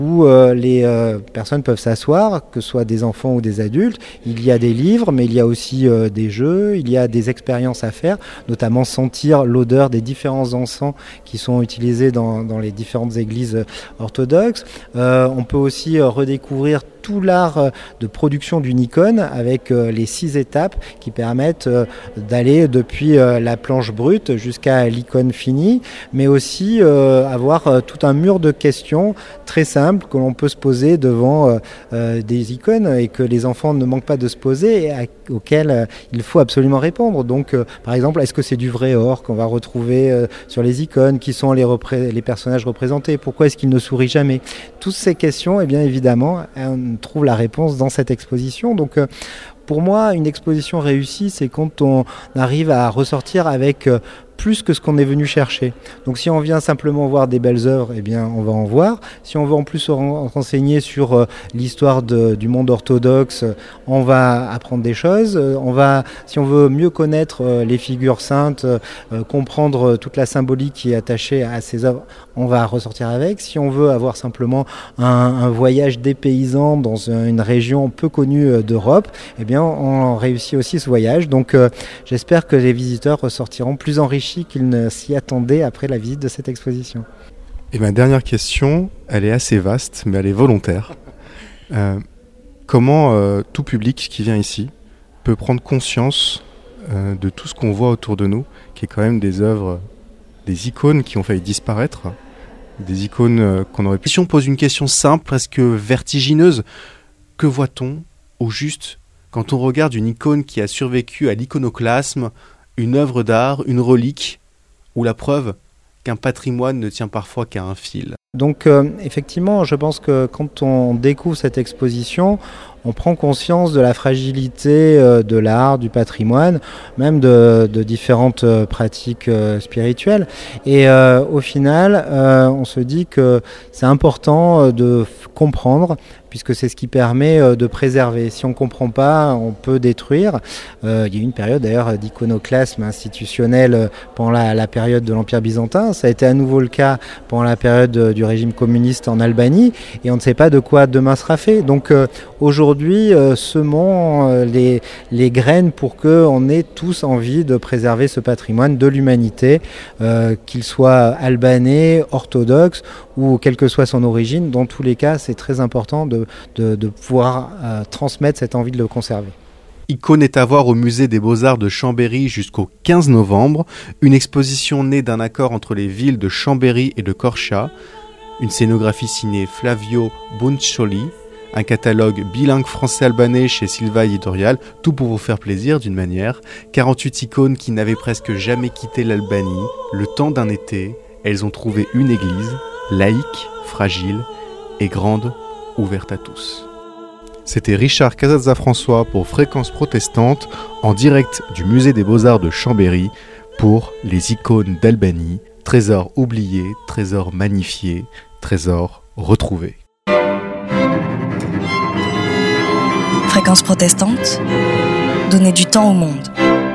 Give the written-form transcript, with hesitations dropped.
où les personnes peuvent s'asseoir, que ce soit des enfants ou des adultes. Il y a des livres, mais il y a aussi des jeux, il y a des expériences à faire, notamment sentir l'odeur des différents encens qui sont utilisés dans les différentes églises orthodoxes. On peut aussi redécouvrir tout l'art de production d'une icône avec les 6 étapes qui permettent d'aller depuis la planche brute jusqu'à l'icône finie, mais aussi avoir tout un mur de questions très simples que l'on peut se poser devant des icônes et que les enfants ne manquent pas de se poser et auxquelles il faut absolument répondre. Donc par exemple, est-ce que c'est du vrai or qu'on va retrouver sur les icônes? Qui sont les personnages représentés? Pourquoi est-ce qu'ils ne sourient jamais? Toutes ces questions, eh bien évidemment, on trouve la réponse dans cette exposition. Donc pour moi, une exposition réussie, c'est quand on arrive à ressortir avec plus que ce qu'on est venu chercher. Donc si on vient simplement voir des belles œuvres, eh bien on va en voir. Si on veut en plus se renseigner sur l'histoire du monde orthodoxe, on va apprendre des choses. Si on veut mieux connaître les figures saintes, comprendre toute la symbolique qui est attachée à ces œuvres, on va ressortir avec. Si on veut avoir simplement un voyage dépaysant dans une région peu connue d'Europe, eh bien on réussit aussi ce voyage. Donc j'espère que les visiteurs ressortiront plus enrichis qu'ils ne s'y attendaient après la visite de cette exposition. Et ma dernière question, elle est assez vaste, mais elle est volontaire. Comment tout public qui vient ici peut prendre conscience de tout ce qu'on voit autour de nous, qui est quand même des œuvres, des icônes qui ont failli disparaître, des icônes qu'on aurait pu... Si on pose une question simple, presque vertigineuse, que voit-on au juste quand on regarde une icône qui a survécu à l'iconoclasme, une œuvre d'art, une relique, ou la preuve qu'un patrimoine ne tient parfois qu'à un fil? Donc effectivement, je pense que quand on découvre cette exposition, on prend conscience de la fragilité de l'art, du patrimoine, même de différentes pratiques spirituelles. Et au final, on se dit que c'est important de comprendre, puisque c'est ce qui permet de préserver. Si on ne comprend pas, on peut détruire. Il y a eu une période d'ailleurs d'iconoclasme institutionnel pendant la période de l'Empire byzantin. Ça a été à nouveau le cas pendant la période du régime communiste en Albanie, et on ne sait pas de quoi demain sera fait. Donc aujourd'hui, semons les graines pour qu'on ait tous envie de préserver ce patrimoine de l'humanité, qu'il soit albanais, orthodoxe ou quelle que soit son origine. Dans tous les cas, c'est très important de pouvoir transmettre cette envie de le conserver. Icône est à voir au musée des Beaux-Arts de Chambéry jusqu'au 15 novembre, une exposition née d'un accord entre les villes de Chambéry et de Corça, une scénographie signée Flavio Buncioli, un catalogue bilingue français-albanais chez Silva Editorial, tout pour vous faire plaisir d'une manière, 48 icônes qui n'avaient presque jamais quitté l'Albanie, le temps d'un été, elles ont trouvé une église, laïque, fragile et grande, ouverte à tous. C'était Richard Casazza-François pour Fréquence Protestante, en direct du musée des Beaux-Arts de Chambéry pour les icônes d'Albanie, trésors oubliés, trésors magnifiés, trésors retrouvés. Fréquence Protestante, donner du temps au monde.